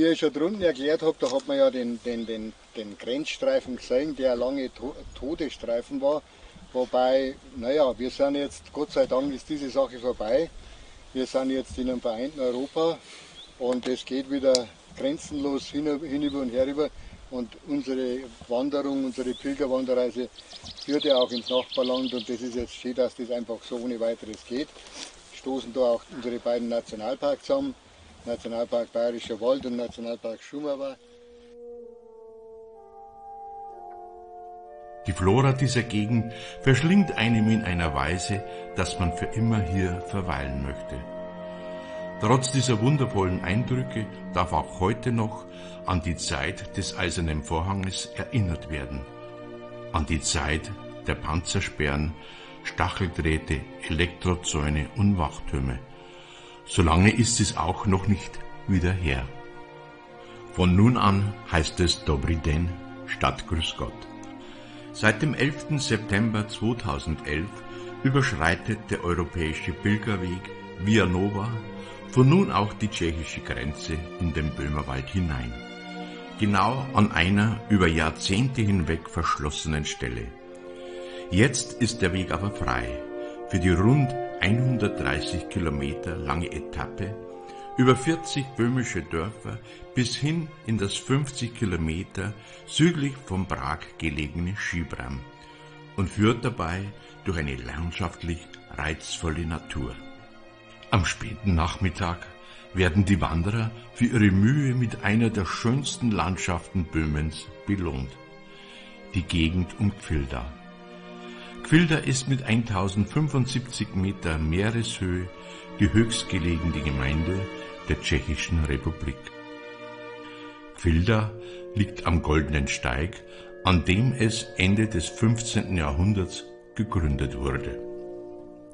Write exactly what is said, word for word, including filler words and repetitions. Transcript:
wie ich schon drunten erklärt habe, da hat man ja den, den, den, den Grenzstreifen gesehen, der lange to Todesstreifen war. Wobei, naja, wir sind jetzt, Gott sei Dank ist diese Sache vorbei. Wir sind jetzt in einem vereinten Europa und es geht wieder grenzenlos hinüber und herüber. Und unsere Wanderung, unsere Pilgerwanderreise führt ja auch ins Nachbarland und das ist jetzt schön, dass das einfach so ohne weiteres geht. Stoßen da auch unsere beiden Nationalparks zusammen, Nationalpark Bayerischer Wald und Nationalpark Schumava. Die Flora dieser Gegend verschlingt einem in einer Weise, dass man für immer hier verweilen möchte. Trotz dieser wundervollen Eindrücke darf auch heute noch an die Zeit des Eisernen Vorhanges erinnert werden. An die Zeit der Panzersperren, Stacheldrähte, Elektrozäune und Wachtürme. Solange ist es auch noch nicht wieder her. Von nun an heißt es Dobry den, statt Grüß Gott. Seit dem elften September zweitausendelf überschreitet der europäische Pilgerweg Via Nova von nun auch die tschechische Grenze in den Böhmerwald hinein. Genau an einer über Jahrzehnte hinweg verschlossenen Stelle. Jetzt ist der Weg aber frei für die rund hundertdreißig Kilometer lange Etappe über vierzig böhmische Dörfer bis hin in das fünfzig Kilometer südlich von Prag gelegene Skibram und führt dabei durch eine landschaftlich reizvolle Natur. Am späten Nachmittag werden die Wanderer für ihre Mühe mit einer der schönsten Landschaften Böhmens belohnt. Die Gegend um Gfilda. Gfilda ist mit eintausendfünfundsiebzig Meter Meereshöhe die höchstgelegene Gemeinde der Tschechischen Republik. Gfilda liegt am Goldenen Steig, an dem es Ende des fünfzehnten Jahrhunderts gegründet wurde.